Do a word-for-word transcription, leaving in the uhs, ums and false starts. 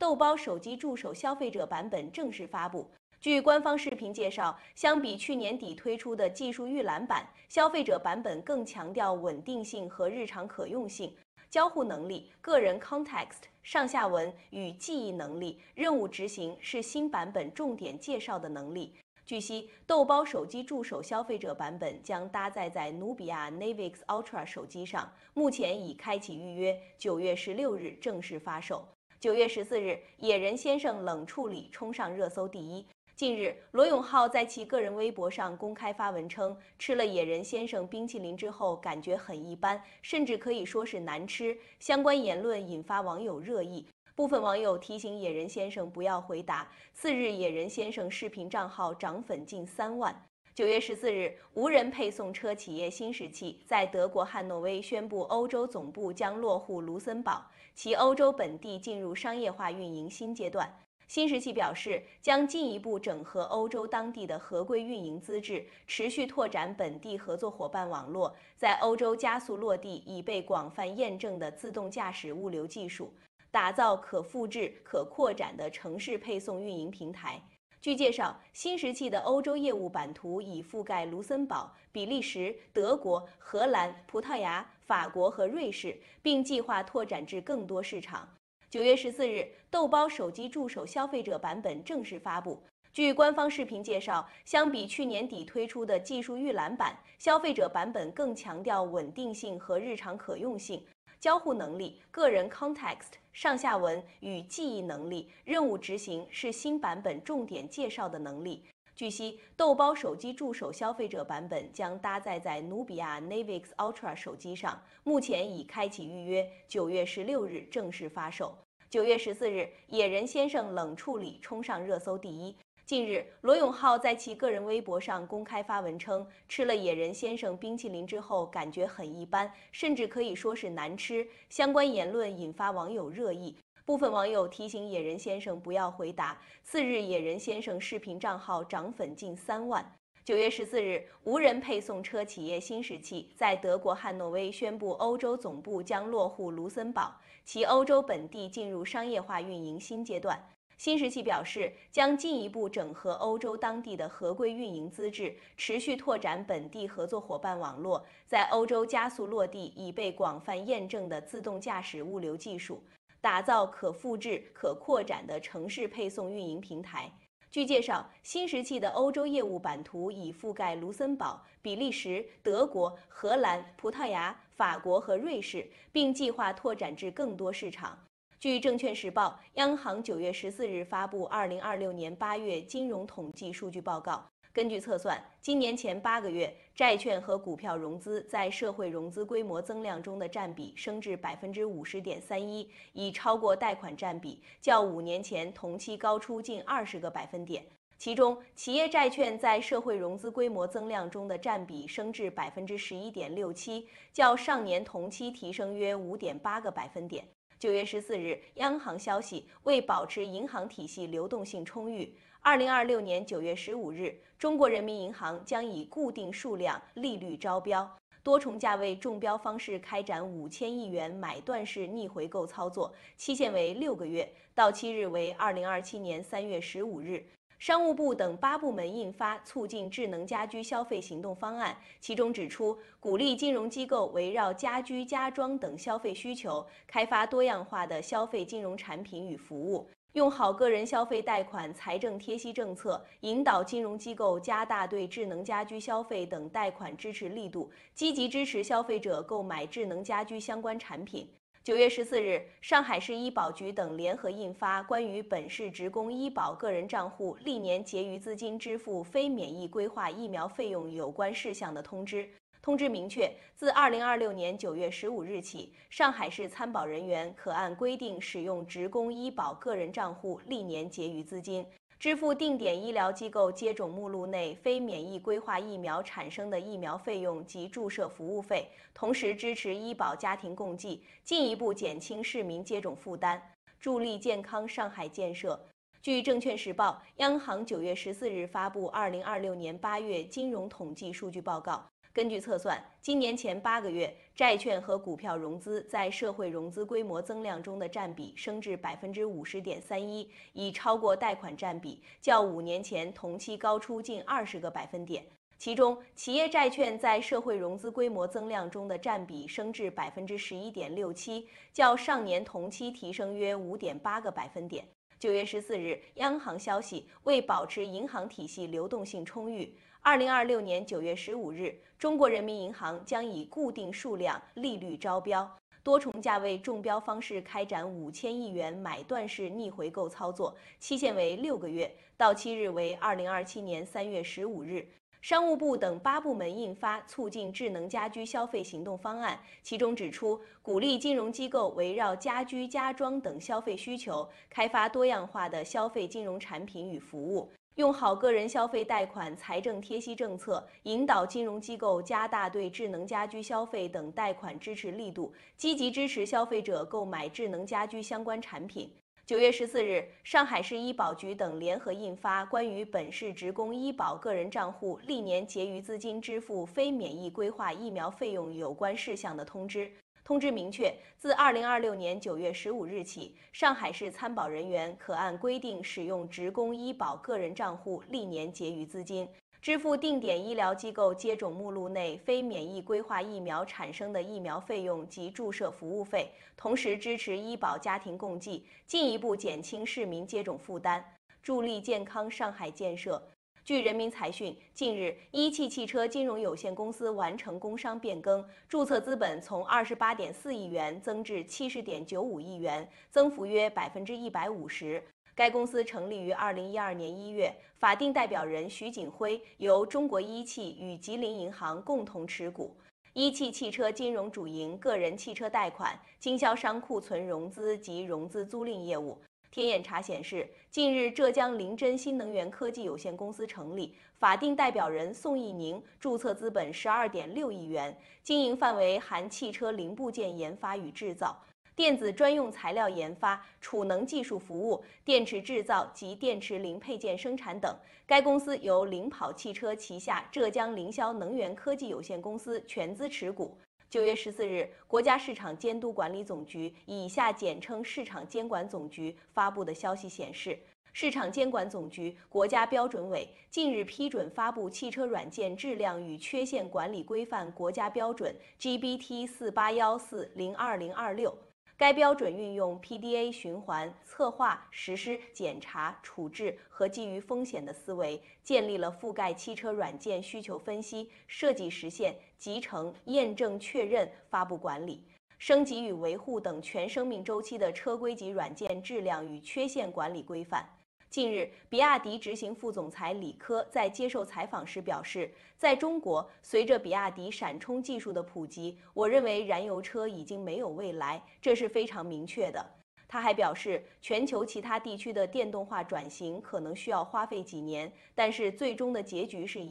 豆包手机助手消费者版本正式发布。据官方视频介绍，相比去年底推出的技术预览版，消费者版本更强调稳定性和日常可用性。交互能力、个人 context、上下文与记忆能力、任务执行是新版本重点介绍的能力。据悉，豆包手机助手消费者版本将搭载在努比亚 Navix Ultra 手机上，目前已开启预约，九月十六日正式发售。九月十四日，野人先生冷处理冲上热搜第一。近日，罗永浩在其个人微博上公开发文称，吃了野人先生冰淇淋之后感觉很一般，甚至可以说是难吃。相关言论引发网友热议。部分网友提醒野人先生不要回答。次日，野人先生视频账号涨粉近三万。九月十四日，无人配送车企业新石器在德国汉诺威宣布，欧洲总部将落户卢森堡，其欧洲本地进入商业化运营新阶段。新石器表示，将进一步整合欧洲当地的合规运营资质，持续拓展本地合作伙伴网络，在欧洲加速落地已被广泛验证的自动驾驶物流技术。打造可复制、可扩展的城市配送运营平台。据介绍，新石器的欧洲业务版图已覆盖卢森堡、比利时、德国、荷兰、葡萄牙、法国和瑞士，并计划拓展至更多市场。九月十四日，豆包手机助手消费者版本正式发布。据官方视频介绍，相比去年底推出的技术预览版，消费者版本更强调稳定性和日常可用性。交互能力、个人 context、上下文与记忆能力、任务执行是新版本重点介绍的能力。据悉，豆包手机助手消费者版本将搭载在努比亚 Navix Ultra 手机上，目前已开启预约，九月十六日正式发售。九月十四日，野人先生冷处理冲上热搜第一。近日，罗永浩在其个人微博上公开发文称，吃了野人先生冰淇淋之后感觉很一般，甚至可以说是难吃。相关言论引发网友热议。部分网友提醒野人先生不要回答。次日，野人先生视频账号涨粉近三万。九月十四日，无人配送车企业新石器在德国汉诺威宣布，欧洲总部将落户卢森堡，其欧洲本地进入商业化运营新阶段。新石器表示，将进一步整合欧洲当地的合规运营资质，持续拓展本地合作伙伴网络，在欧洲加速落地已被广泛验证的自动驾驶物流技术，打造可复制、可扩展的城市配送运营平台。据介绍，新石器的欧洲业务版图已覆盖卢森堡、比利时、德国、荷兰、葡萄牙、法国和瑞士，并计划拓展至更多市场。据证券时报，央行九月十四日发布二零二六年八月金融统计数据报告。根据测算，今年前八个月，债券和股票融资在社会融资规模增量中的占比升至百分之五十点三一，已超过贷款占比，较五年前同期高出近二十个百分点。其中，企业债券在社会融资规模增量中的占比升至百分之十一点六七，较上年同期提升约五点八个百分点。九月十四日，央行消息，为保持银行体系流动性充裕，二零二六年九月十五日，中国人民银行将以固定数量利率招标、多重价位中标方式开展五千亿元买断式逆回购操作，期限为六个月，到期日为二零二七年三月十五日。商务部等八部门印发促进智能家居消费行动方案，其中指出，鼓励金融机构围绕家居、家装等消费需求，开发多样化的消费金融产品与服务，用好个人消费贷款财政贴息政策，引导金融机构加大对智能家居消费等贷款支持力度，积极支持消费者购买智能家居相关产品。九月十四日，上海市医保局等联合印发关于本市职工医保个人账户历年结余资金支付非免疫规划疫苗费用有关事项的通知。通知明确，自二零二六年九月十五日起，上海市参保人员可按规定使用职工医保个人账户历年结余资金，支付定点医疗机构接种目录内非免疫规划疫苗产生的疫苗费用及注射服务费，同时支持医保家庭共济，进一步减轻市民接种负担，助力健康上海建设。据证券时报，央行九月十四日发布二零二六年八月金融统计数据报告。 根据测算，今年前八个月，债券和股票融资在社会融资规模增量中的占比升至百分之五十点三一，已超过贷款占比，较五年前同期高出近二十个百分点。其中，企业债券在社会融资规模增量中的占比升至百分之十一点六七，较上年同期提升约五点八个百分点。九月十四日，央行消息，为保持银行体系流动性充裕，二零二六年九月十五日，中国人民银行将以固定数量利率招标、多重价位中标方式开展五千亿元买断式逆回购操作，期限为六个月，到期日为二零二七年三月十五日。商务部等八部门印发促进智能家居消费行动方案，其中指出，鼓励金融机构围绕家居、家装等消费需求，开发多样化的消费金融产品与服务，用好个人消费贷款财政贴息政策，引导金融机构加大对智能家居消费等贷款支持力度，积极支持消费者购买智能家居相关产品。九月十四日，上海市医保局等联合印发关于本市职工医保个人账户历年结余资金支付非免疫规划疫苗费用有关事项的通知。通知明确，自二零二六年九月十五日起，上海市参保人员可按规定使用职工医保个人账户历年结余资金，支付定点医疗机构接种目录内非免疫规划疫苗产生的疫苗费用及注射服务费，同时支持医保家庭共济，进一步减轻市民接种负担，助力健康上海建设。据人民财讯，近日，一汽汽车金融有限公司完成工商变更，注册资本从二十八点四亿元增至七十点九五亿元，增幅约百分之一百五十。该公司成立于二零一二年一月，法定代表人徐景辉由中国一汽与吉林银行共同持股。一汽汽车金融主营个人汽车贷款、经销商库存融资及融资租赁业务。天眼查显示，近日浙江临臻新能源科技有限公司成立，法定代表人宋义宁，注册资本十二点六亿元，经营范围含汽车零部件研发与制造、电子专用材料研发、储能技术服务、电池制造及电池零配件生产等。该公司由领跑汽车旗下浙江凌霄能源科技有限公司全资持股。九月十四日，国家市场监督管理总局（以下简称市场监管总局）发布的消息显示，市场监管总局、国家标准委近日批准发布汽车软件质量与缺陷管理规范国家标准 G B T 四八一四零二零二六。该标准运用 P D A 循环、策划、实施、检查、处置和基于风险的思维，建立了覆盖汽车软件需求分析、设计实现、集成、验证确认、发布管理、升级与维护等全生命周期的车规级软件质量与缺陷管理规范。近日，比亚迪执行副总裁李科在接受采访时表示，在中国，随着比亚迪闪充技术的普及，我认为燃油车已经没有未来，这是非常明确的。他还表示，全球其他地区的电动化转型可能需要花费几年，但是最终的结局是